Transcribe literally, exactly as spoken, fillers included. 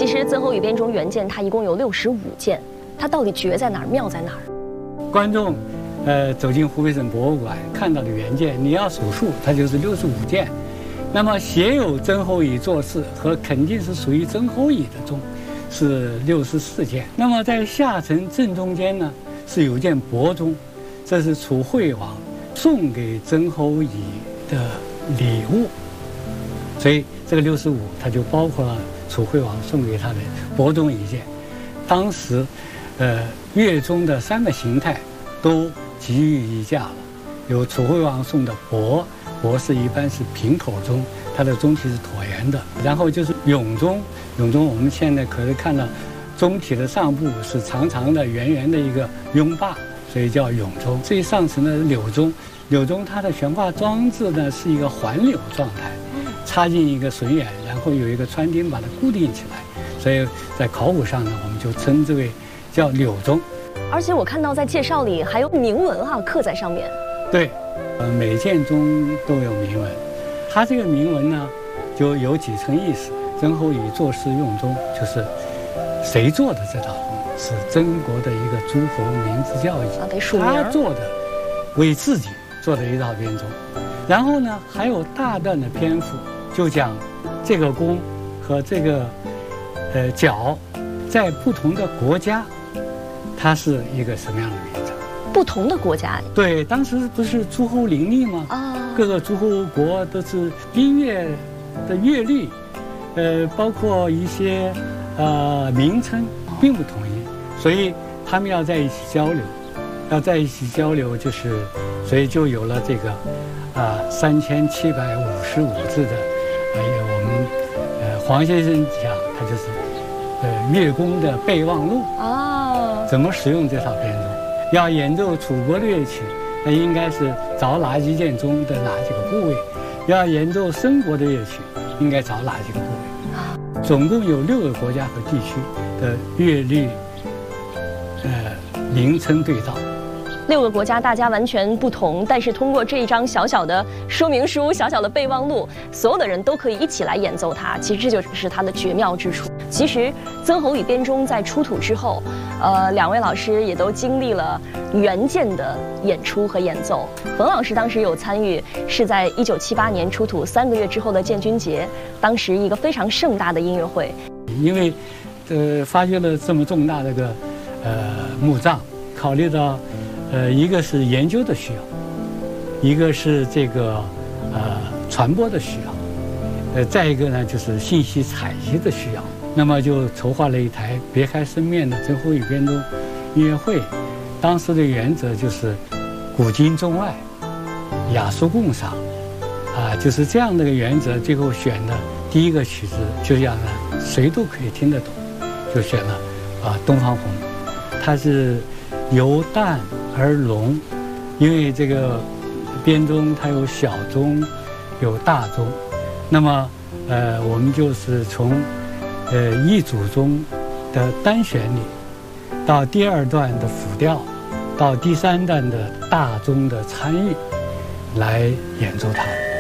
其实曾侯乙编钟原件它一共有六十五件，它到底绝在哪儿，妙在哪儿？ 观众，呃，走进湖北省博物馆看到的原件，你要数数，它就是六十五件。那么写有曾侯乙作事和肯定是属于曾侯乙的钟，是六十四件。那么在下层正中间呢，是有件帛钟，这是楚惠王送给曾侯乙的礼物，所以这个六十五它就包括了楚惠王送给他的帛钟一件。当时，呃，乐钟的三个形态都集于一架了，有楚惠王送的帛。帛是一般是平口钟，它的钟体是椭圆的。然后就是永钟，永钟我们现在可以看到，钟体的上部是长长的、圆圆的一个拥把，所以叫永钟。最上层的柳钟，柳钟它的悬挂装置呢是一个环柳状态，插进一个水眼，然后有一个穿钉把它固定起来，所以在考古上呢，我们就称之为叫柳钟。 而且我看到在介绍里还有铭文哈、啊、刻在上面。 对。呃，每件钟都有铭文，它这个铭文呢，就有几层意思。曾侯乙作事用钟，就是谁做的这套钟？是曾国的一个诸侯明智教义， 啊，得署名。 他做的，为自己做的一套编钟。然后呢，还有大段的篇幅，就讲这个弓和这个呃角，在不同的国家，它是一个什么样的名字？ 不同的国家， 对，当时不是诸侯林立吗？啊，各个诸侯国都是音乐的乐律，呃，包括一些呃名称并不统一，所以他们要在一起交流，要在一起交流，就是所以就有了这个啊三千七百五十五字的，呃，我们呃黄先生讲，它就是呃乐工的备忘录啊，怎么使用这套编钟？要演奏楚国的乐曲，那应该是找哪几件钟的哪几个部位；要演奏申国的乐曲，应该找哪几个部位。总共有六个国家和地区的乐律，呃，名称对照。 六个国家大家完全不同，但是通过这一张小小的说明书、小小的备忘录，所有的人都可以一起来演奏它。其实这就是它的绝妙之处。其实曾侯乙编钟在出土之后，呃，两位老师也都经历了原件的演出和演奏。冯老师当时有参与，是在一九七八年出土三个月之后的建军节，当时一个非常盛大的音乐会。 因为，呃，发掘了这么重大的一个呃墓葬，考虑到。呃，一个是研究的需要，一个是这个呃传播的需要，呃，再一个呢就是信息采集的需要。那么就筹划了一台别开生面的曾侯乙编钟音乐会。当时的原则就是古今中外，雅俗共赏，啊，就是这样的一个原则。最后选的第一个曲子就让呢谁都可以听得懂，就选了啊《东方红》，它是由淡而浓，因为这个编钟它有小钟，有大钟，那么呃我们就是从呃一组钟的单旋律，到第二段的辅调，到第三段的大钟的参与，来演奏它。